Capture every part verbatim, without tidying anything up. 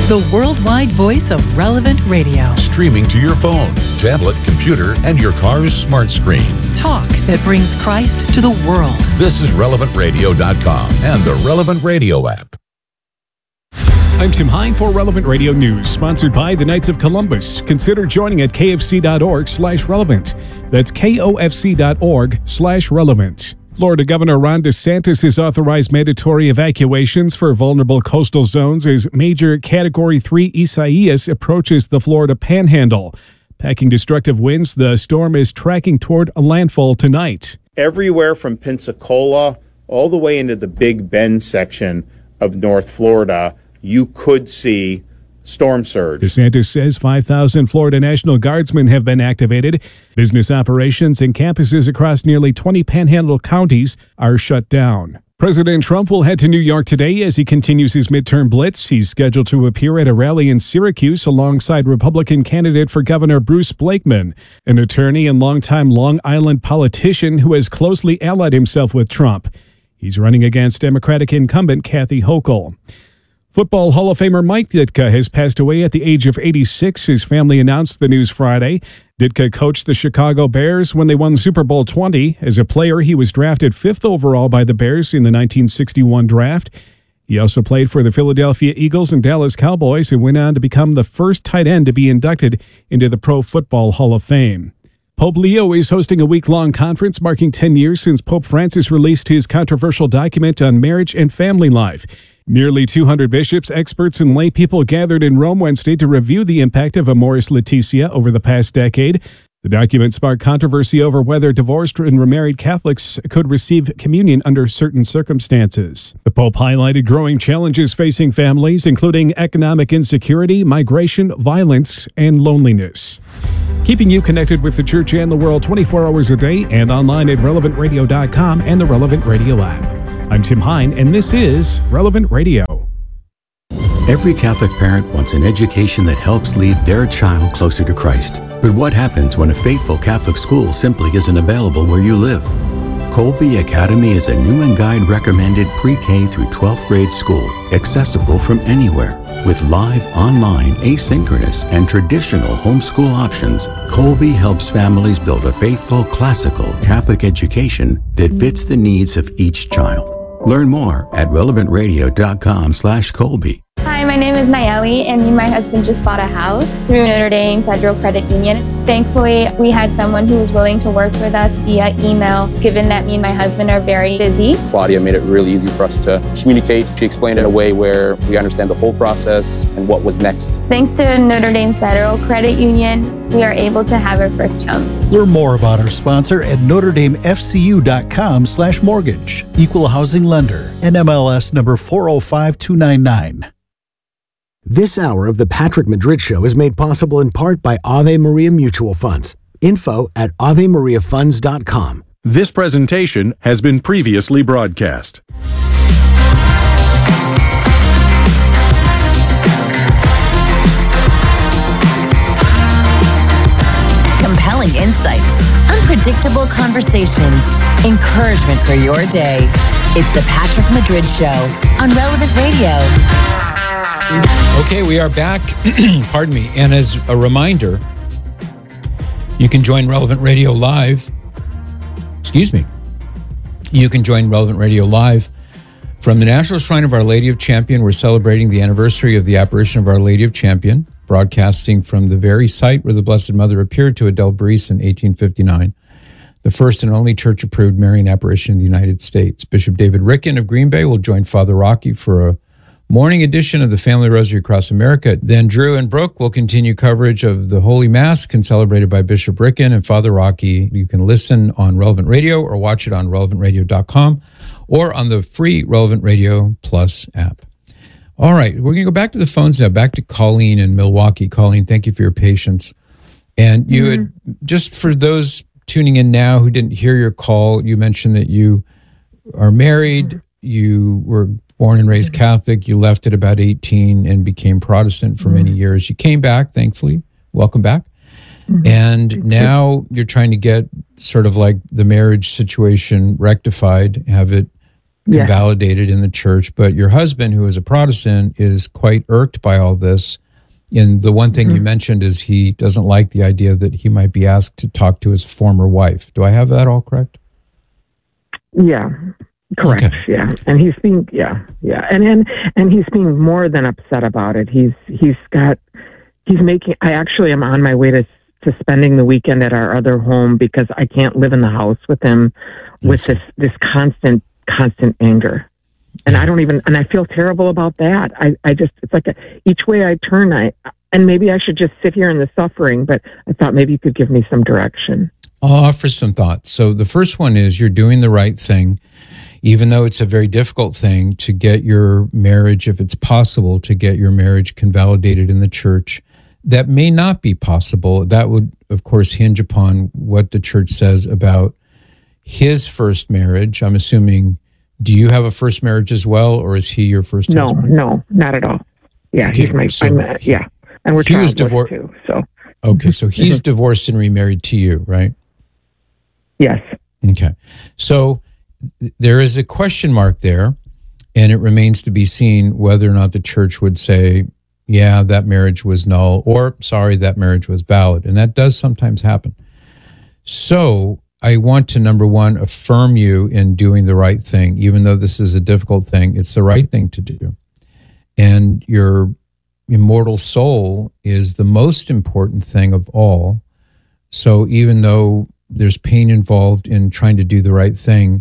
the worldwide voice of Relevant Radio. Streaming to your phone, tablet, computer, and your car's smart screen. Talk that brings Christ to the world. This is relevant radio dot com and the Relevant Radio app. I'm Tim Hine for Relevant Radio News, sponsored by the Knights of Columbus. Consider joining at kfc.org slash relevant. That's kofc.org slash relevant. Florida Governor Ron DeSantis has authorized mandatory evacuations for vulnerable coastal zones as major Category three Isaias approaches the Florida Panhandle. Packing destructive winds, the storm is tracking toward a landfall tonight. Everywhere from Pensacola all the way into the Big Bend section of North Florida, you could see storm surge. DeSantis says five thousand Florida National Guardsmen have been activated. Business operations and campuses across nearly twenty Panhandle counties are shut down. President Trump will head to New York today as he continues his midterm blitz. He's scheduled to appear at a rally in Syracuse alongside Republican candidate for governor Bruce Blakeman, an attorney and longtime Long Island politician who has closely allied himself with Trump. He's running against Democratic incumbent Kathy Hochul. Football Hall of Famer Mike Ditka has passed away at the age of eighty-six. His family announced the news Friday. Ditka coached the Chicago Bears when they won Super Bowl twenty. As a player, he was drafted fifth overall by the Bears in the nineteen sixty-one draft. He also played for the Philadelphia Eagles and Dallas Cowboys and went on to become the first tight end to be inducted into the Pro Football Hall of Fame. Pope Leo is hosting a week-long conference marking ten years since Pope Francis released his controversial document on marriage and family life. Nearly two hundred bishops, experts, and lay people gathered in Rome Wednesday to review the impact of Amoris Laetitia over the past decade. The document sparked controversy over whether divorced and remarried Catholics could receive communion under certain circumstances. The Pope highlighted growing challenges facing families, including economic insecurity, migration, violence, and loneliness. Keeping you connected with the church and the world twenty-four hours a day and online at relevant radio dot com and the Relevant Radio app. I'm Tim Hine, and this is Relevant Radio. Every Catholic parent wants an education that helps lead their child closer to Christ. But what happens when a faithful Catholic school simply isn't available where you live? Colby Academy is a Newman Guide recommended pre-K through twelfth grade school, accessible from anywhere. With live, online, asynchronous, and traditional homeschool options, Colby helps families build a faithful, classical Catholic education that fits the needs of each child. Learn more at relevant radio dot com slash Colby. Hi, my name is Nayeli, and me and my husband just bought a house through Notre Dame Federal Credit Union. Thankfully, we had someone who was willing to work with us via email, given that me and my husband are very busy. Claudia made it really easy for us to communicate. She explained it in a way where we understand the whole process and what was next. Thanks to Notre Dame Federal Credit Union, we are able to have our first home. Learn more about our sponsor at notre dame f c u dot com slash mortgage. Equal housing lender. N M L S number four oh five two nine nine. This hour of the Patrick Madrid Show is made possible in part by Ave Maria Mutual Funds. Info at ave maria funds dot com. This presentation has been previously broadcast. Compelling insights, unpredictable conversations, encouragement for your day. It's the Patrick Madrid Show on Relevant Radio. Okay, we are back. Pardon me. And as a reminder, you can join Relevant Radio Live. Excuse me. You can join Relevant Radio Live from the National Shrine of Our Lady of Champion. We're celebrating the anniversary of the apparition of Our Lady of Champion, broadcasting from the very site where the Blessed Mother appeared to Adele Breese in eighteen fifty-nine, the first and only church-approved Marian apparition in the United States. Bishop David Ricken of Green Bay will join Father Rocky for a morning edition of the Family Rosary Across America. Then Drew and Brooke will continue coverage of the Holy Mass, celebrated by Bishop Ricken and Father Rocky. You can listen on Relevant Radio or watch it on relevant radio dot com or on the free Relevant Radio Plus app. All right, we're going to go back to the phones now, back to Colleen in Milwaukee. Colleen, thank you for your patience. And you mm-hmm. had, just for those tuning in now who didn't hear your call, you mentioned that you are married, mm-hmm. you were born and raised Catholic. You left at about eighteen and became Protestant for mm-hmm. many years. You came back, thankfully. Welcome back. Mm-hmm. And now you're trying to get sort of like the marriage situation rectified, have it Yeah. validated in the church, but your husband, who is a Protestant, is quite irked by all this. And the one thing Mm-hmm. you mentioned is he doesn't like the idea that he might be asked to talk to his former wife. Do I have that all correct? Yeah, correct. Okay. Yeah, and he's being yeah, yeah, and and and he's being more than upset about it. He's he's got he's making. I actually am on my way to to spending the weekend at our other home because I can't live in the house with him with this this constant constant anger. And I don't even, and I feel terrible about that. I, I just, it's like a, each way I turn, I, and maybe I should just sit here in the suffering, but I thought maybe you could give me some direction. I'll offer some thoughts. So the first one is you're doing the right thing, even though it's a very difficult thing to get your marriage, if it's possible, to get your marriage convalidated in the church. That may not be possible. That would, of course, hinge upon what the church says about his first marriage. I'm assuming, do you have a first marriage as well, or is he your first No, husband? no, not at all. Yeah, Okay, he's my, so I'm, uh, yeah. And we're he was childless divor- too, so. Okay, so he's divorced and remarried to you, right? Yes. Okay. So th- there is a question mark there, and it remains to be seen whether or not the church would say, yeah, that marriage was null, or sorry, that marriage was valid. And that does sometimes happen. So I want to, number one, affirm you in doing the right thing. Even though this is a difficult thing, it's the right thing to do. And your immortal soul is the most important thing of all. So even though there's pain involved in trying to do the right thing,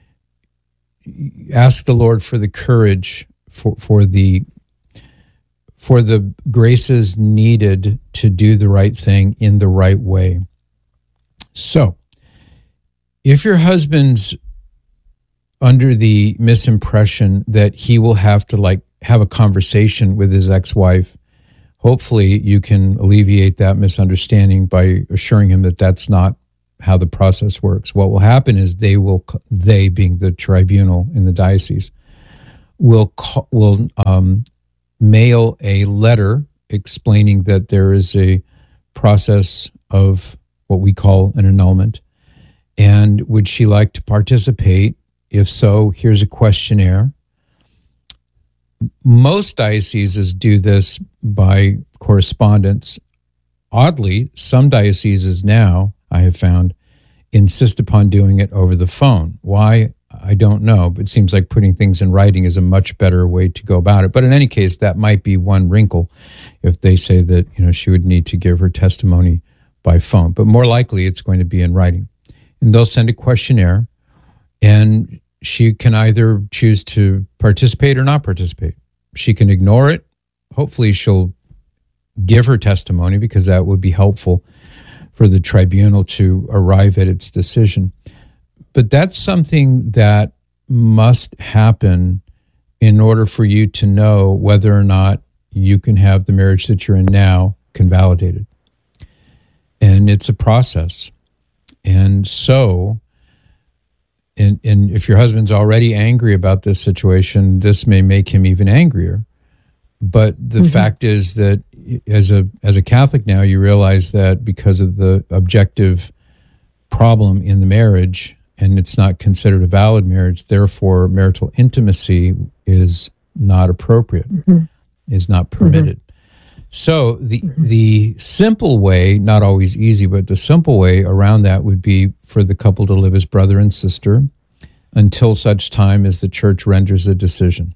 ask the Lord for the courage, for, for the for the graces needed to do the right thing in the right way. So, if your husband's under the misimpression that he will have to like have a conversation with his ex-wife, hopefully you can alleviate that misunderstanding by assuring him that that's not how the process works. What will happen is they will, they being the tribunal in the diocese, will call, will um, mail a letter explaining that there is a process of what we call an annulment. And would she like to participate? If so, here's a questionnaire. Most dioceses do this by correspondence. Oddly, some dioceses now, I have found, insist upon doing it over the phone. Why? I don't know, but it seems like putting things in writing is a much better way to go about it. But in any case, that might be one wrinkle if they say that, you know, she would need to give her testimony by phone. But more likely, it's going to be in writing. And they'll send a questionnaire, and she can either choose to participate or not participate. She can ignore it. Hopefully, she'll give her testimony because that would be helpful for the tribunal to arrive at its decision. But that's something that must happen in order for you to know whether or not you can have the marriage that you're in now convalidated. And it's a process. And so, and, and if your husband's already angry about this situation, this may make him even angrier. But the mm-hmm. fact is that as a as a Catholic now, you realize that because of the objective problem in the marriage, and it's not considered a valid marriage, therefore marital intimacy is not appropriate, mm-hmm. is not permitted. Mm-hmm. So the mm-hmm. the simple way, not always easy, but the simple way around that would be for the couple to live as brother and sister until such time as the church renders a decision.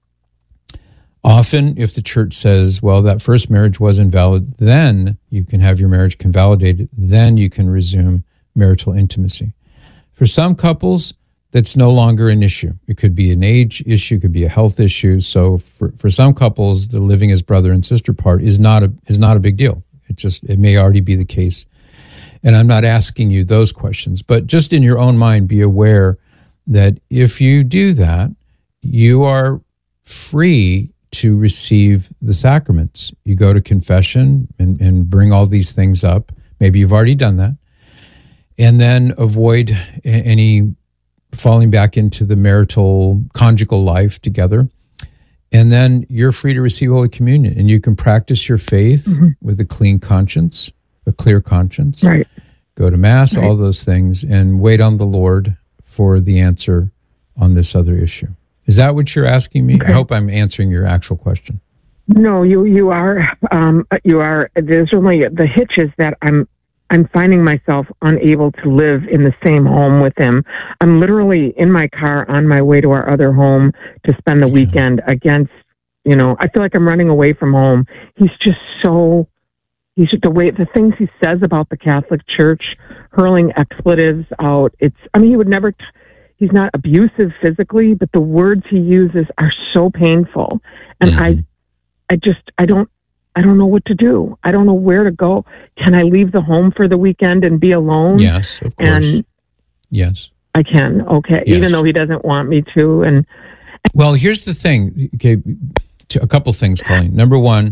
Often, if the church says, well, that first marriage was invalid, then you can have your marriage convalidated, then you can resume marital intimacy. For some couples, that's no longer an issue. It could be an age issue, it could be a health issue. So for, for some couples, the living as brother and sister part is not a is not a big deal. It just it may already be the case. And I'm not asking you those questions, but just in your own mind, be aware that if you do that, you are free to receive the sacraments. You go to confession and, and bring all these things up. Maybe you've already done that. And then avoid a- any falling back into the marital conjugal life together. And then you're free to receive Holy Communion, and you can practice your faith mm-hmm. with a clean conscience, a clear conscience. Right. Go to Mass, right. all those things, and wait on the Lord for the answer on this other issue. Is that what you're asking me? Okay. I hope I'm answering your actual question. No, you you are um, you are. There's only the hitch is that I'm I'm finding myself unable to live in the same home with him. I'm literally in my car on my way to our other home to spend the Yeah. weekend against. You know, I feel like I'm running away from home. He's just so. He's just the way the things he says about the Catholic Church, hurling expletives out. It's. I mean, he would never. T- he's not abusive physically, but the words he uses are so painful, and Mm-hmm. I. I just, I don't, I don't know what to do. I don't know where to go. Can I leave the home for the weekend and be alone? Yes, of course. And yes. I can. Okay. Yes. Even though he doesn't want me to. And Well, here's the thing. Okay, a couple things, Colleen. Number one,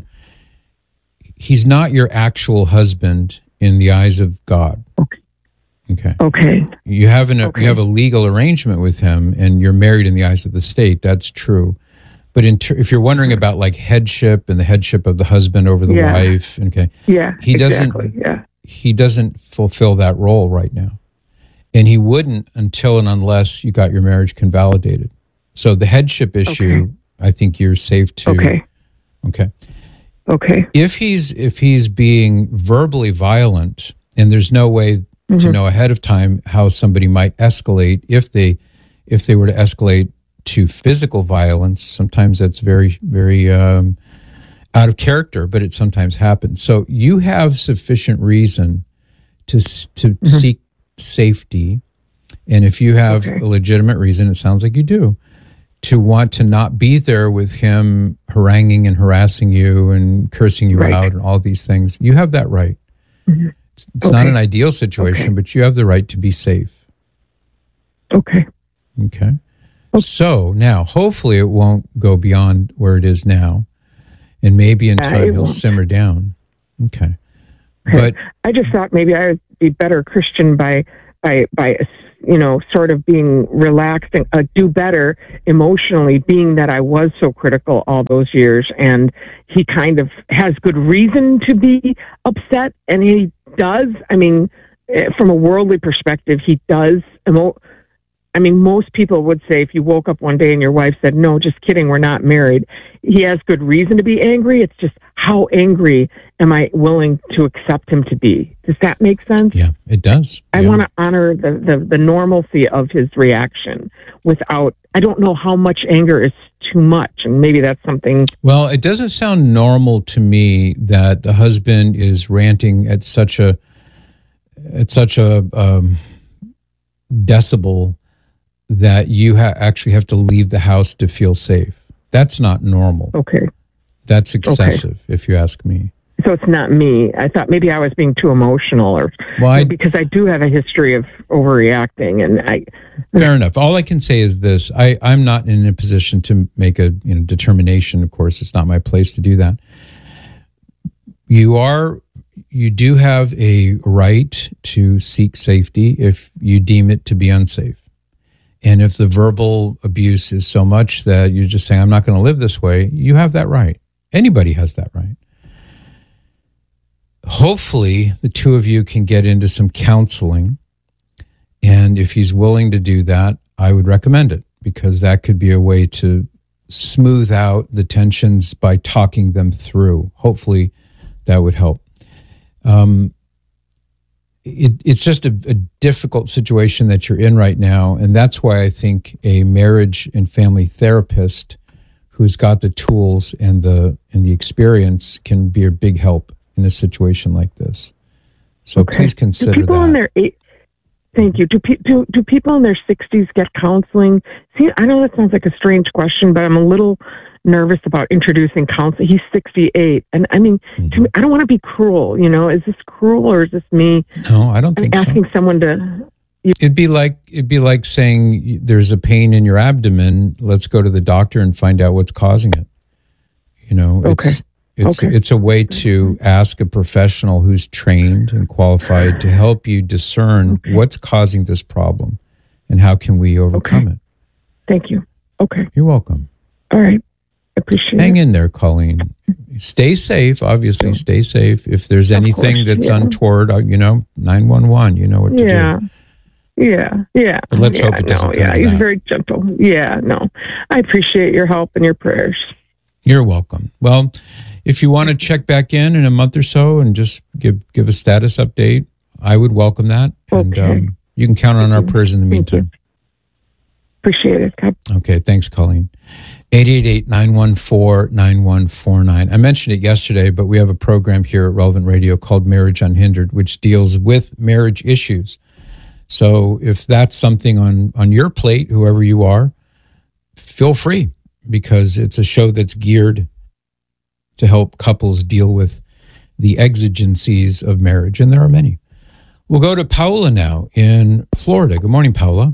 he's not your actual husband in the eyes of God. Okay. Okay. Okay. You have an Okay. you have a legal arrangement with him, and you're married in the eyes of the state. That's true. But in ter- if you're wondering about like headship and the headship of the husband over the Yeah. wife, okay, yeah, he doesn't exactly. Yeah. he doesn't fulfill that role right now, and he wouldn't until and unless you got your marriage convalidated. So the headship issue, I think you're safe to. Okay. Okay. Okay. If he's if he's being verbally violent, and there's no way Mm-hmm. to know ahead of time how somebody might escalate if they if they were to escalate to physical violence, sometimes that's very very um, out of character, but it sometimes happens. So you have sufficient reason to s- to Mm-hmm. seek safety, and if you have Okay. a legitimate reason, it sounds like you do, to want to not be there with him haranguing and harassing you and cursing you Right. out and all these things, you have that right. Mhm. It's, it's not Okay. an ideal situation, Okay. but you have the right to be safe. Okay. Okay. So now, hopefully, it won't go beyond where it is now, and maybe in Yeah, time it he'll won't. simmer down. Okay. Okay. But I just thought maybe I would be better Christian by, by, by, you know, sort of being relaxed and uh, do better emotionally, being that I was so critical all those years. And he kind of has good reason to be upset. And he does. I mean, eh, from a worldly perspective, he does. Emo- I mean, most people would say if you woke up one day and your wife said, no, just kidding, we're not married. He has good reason to be angry. It's just how angry am I willing to accept him to be? Does that make sense? yeah, it does. I Yeah. want to honor the, the, the normalcy of his reaction without, I don't know how much anger is too much. And maybe that's something. Well, it doesn't sound normal to me that the husband is ranting at such a at such a um, decibel that you ha- actually have to leave the house to feel safe. That's not normal. Okay. That's excessive, if you ask me. So it's not me. I thought maybe I was being too emotional or Well, I- because I do have a history of overreacting and I, Fair enough. All I can say is this: I, I'm not in a position to make a you know determination. Of course, it's not my place to do that. You are, you do have a right to seek safety if you deem it to be unsafe, and if the verbal abuse is so much that you're just saying, "I'm not going to live this way," you have that right. Anybody has that right. Hopefully, the two of you can get into some counseling. And if he's willing to do that, I would recommend it because that could be a way to smooth out the tensions by talking them through. Hopefully, that would help. Um, it, it's just a, a difficult situation that you're in right now. And that's why I think a marriage and family therapist who's got the tools and the and the experience can be a big help in a situation like this. So Okay. please consider do people that. in their eight, thank you. Do, pe- do do people in their sixties get counseling? See, I know that sounds like a strange question, but I'm a little nervous about introducing counseling. He's sixty-eight, and I mean, Mm-hmm. to me, I don't want to be cruel. You know, is this cruel or is this me No, I don't think so. asking someone to? It'd be like it'd be like saying there's a pain in your abdomen. Let's go to the doctor and find out what's causing it. You know, it's Okay. it's Okay. it's a way to ask a professional who's trained and qualified to help you discern Okay. what's causing this problem and how can we overcome Okay. it. Thank you. Okay. You're welcome. All right. Appreciate Hang it. in there, Colleen. Stay safe. Obviously, stay safe. If there's Of anything course, that's yeah. untoward, uh, you know, nine one one. You know what to do. Yeah. Yeah, yeah. But let's yeah, hope it doesn't no, come yeah, to he's that. very gentle. Yeah, no. I appreciate your help and your prayers. You're welcome. Well, if you want to check back in in a month or so and just give give a status update, I would welcome that. And Okay. um, you can count on our prayers in the meantime. Appreciate it. God. Okay, thanks, Colleen. eight eight eight, nine one four, nine one four nine. I mentioned it yesterday, but we have a program here at Relevant Radio called Marriage Unhindered, which deals with marriage issues. So if that's something on, on your plate, whoever you are, feel free, because it's a show that's geared to help couples deal with the exigencies of marriage, and there are many. We'll go to Paula now in Florida. Good morning, Paula.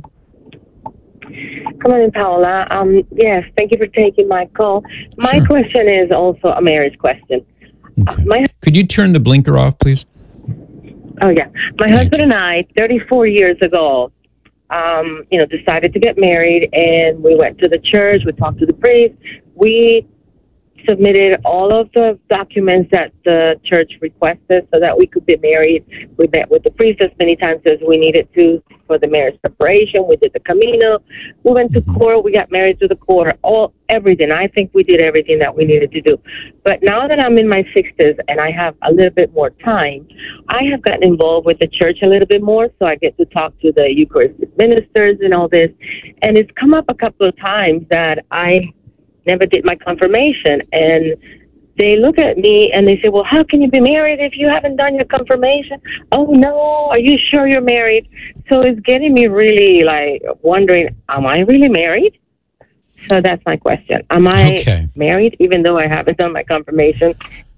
Good morning, Paula. Um, yes, thank you for taking my call. My Sure. question is also a marriage question. Okay. Uh, my Could you turn the blinker off, please? Oh, yeah. My husband and I, thirty-four years ago, um, you know, decided to get married, and we went to the church. We talked to the priest. We submitted all of the documents that the church requested so that we could be married. We met with the priest as many times as we needed to for the marriage preparation. We did the Camino. We went to court. We got married to the court. All everything. I think we did everything that we needed to do. But now that I'm in my sixties and I have a little bit more time, I have gotten involved with the church a little bit more, so I get to talk to the Eucharistic ministers and all this. And it's come up a couple of times that I never did my confirmation, and they look at me and they say, well, how can you be married if you haven't done your confirmation? Oh, no, are you sure you're married? So it's getting me really, like, wondering, am I really married? So that's my question. Am I Okay. married even though I haven't done my confirmation?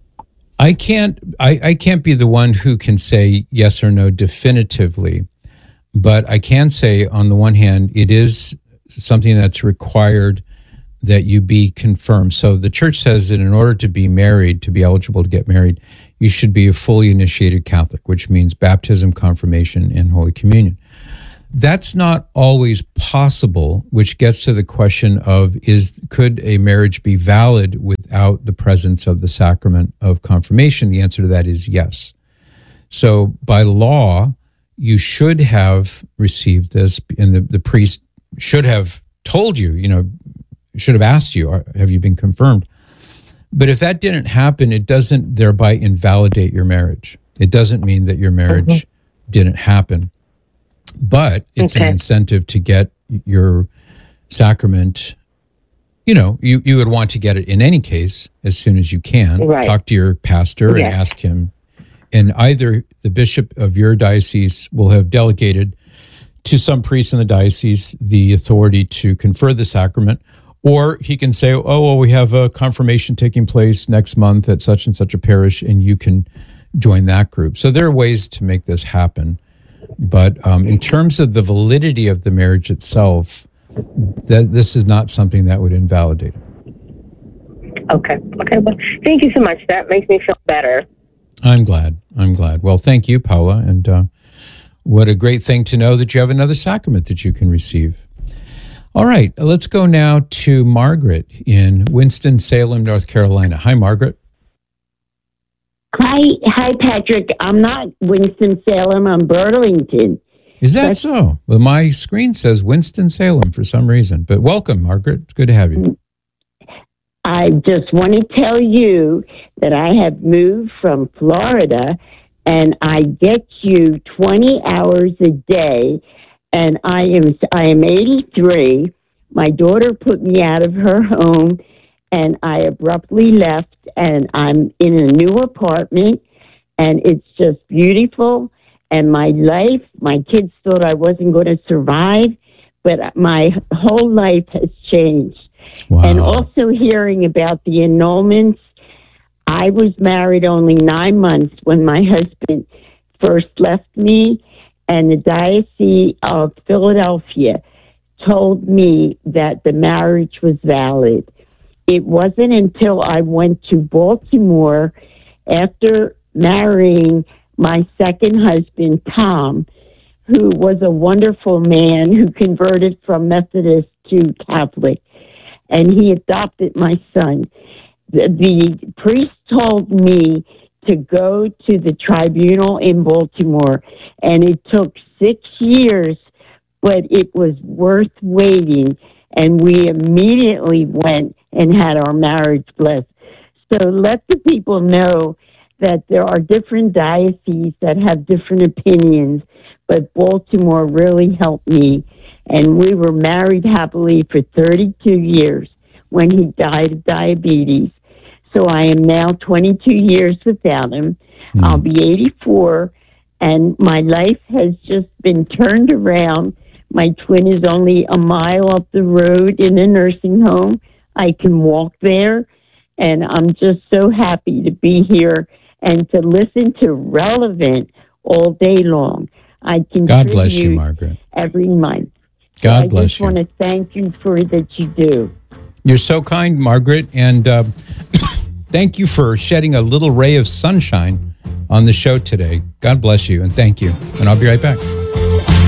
I can't I, I can't be the one who can say yes or no definitively, but I can say on the one hand, it is something that's required that you be confirmed. So the church says that in order to be married, to be eligible to get married, you should be a fully initiated Catholic, which means baptism, confirmation, and Holy Communion. That's not always possible, which gets to the question of is could a marriage be valid without the presence of the sacrament of confirmation? The answer to that is yes. So by law, you should have received this, and the, the priest should have told you, you know, should have asked you, have you been confirmed? But if that didn't happen, it doesn't thereby invalidate your marriage. It doesn't mean that your marriage mm-hmm. didn't happen. But it's okay. An incentive to get your sacrament. You know, you, you would want to get it in any case as soon as you can. Right. Talk to your pastor yes. and ask him. And either the bishop of your diocese will have delegated to some priest in the diocese the authority to confer the sacrament, or he can say, oh, well, we have a confirmation taking place next month at such and such a parish, and you can join that group. So there are ways to make this happen. But um, in terms of the validity of the marriage itself, that this is not something that would invalidate it. Okay. Okay. Well, thank you so much. That makes me feel better. I'm glad. I'm glad. Well, thank you, Paula. And uh, what a great thing to know that you have another sacrament that you can receive. All right, let's go now to Margaret in Winston-Salem, North Carolina. Hi, Margaret. Hi, hi, Patrick. I'm not Winston-Salem. I'm Burlington. Is that That's, so? Well, my screen says Winston-Salem for some reason. But welcome, Margaret. It's good to have you. I just want to tell you that I have moved from Florida, and I get you twenty hours a day. And I am I am eighty-three. My daughter put me out of her home, and I abruptly left, and I'm in a new apartment, and it's just beautiful. And my life, my kids thought I wasn't going to survive, but my whole life has changed. Wow. And also hearing about the annulments, I was married only nine months when my husband first left me. And the Diocese of Philadelphia told me that the marriage was valid. It wasn't until I went to Baltimore after marrying my second husband, Tom, who was a wonderful man who converted from Methodist to Catholic, and he adopted my son. The, the priest told me to go to the tribunal in Baltimore, and it took six years but it was worth waiting. And we immediately went and had our marriage blessed. So let the people know that there are different dioceses that have different opinions, but Baltimore really helped me. And we were married happily for thirty-two years when he died of diabetes. So I am now twenty-two years without him. Mm. I'll be eighty-four, and my life has just been turned around. My twin is only a mile up the road in a nursing home. I can walk there, and I'm just so happy to be here and to listen to Relevant all day long. I contribute God bless you, Margaret. Every month. God so bless I just you. want to thank you for that you do. You're so kind, Margaret, and uh, thank you for shedding a little ray of sunshine on the show today. God bless you, and thank you. And I'll be right back.